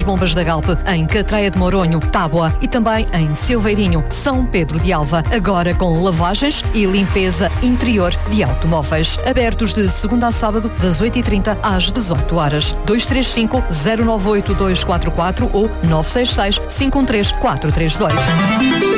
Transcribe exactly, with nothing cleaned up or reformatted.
bombas da Galp em Catreia de Moronho, Tábua e também em Silveirinho, São Pedro de Alva. Agora com lavagens e limpeza interior de automóveis. Abertos de segunda a sábado, das oito e trinta às dezoito horas. dois três cinco, zero nove oito, dois quatro quatro ou nove seis seis, cinco um três, quatro três dois.